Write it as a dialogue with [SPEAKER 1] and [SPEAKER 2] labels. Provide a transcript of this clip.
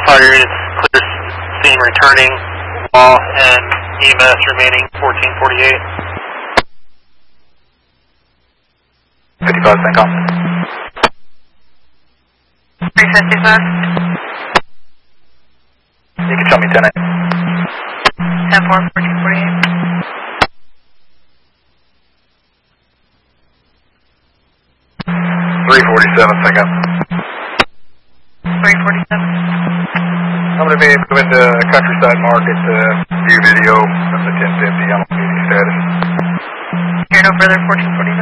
[SPEAKER 1] fire units clear steam returning, law and EMS remaining 1448.
[SPEAKER 2] 55, CENTCOM.
[SPEAKER 3] 355.
[SPEAKER 2] You can show me 10-8.
[SPEAKER 3] 10-4, 1448.
[SPEAKER 2] 347, CENTCOM.
[SPEAKER 3] 347.
[SPEAKER 2] I'm going to be moving to Countryside Market to view video from the 1050 on the meeting status.
[SPEAKER 3] Here, no further, 1448.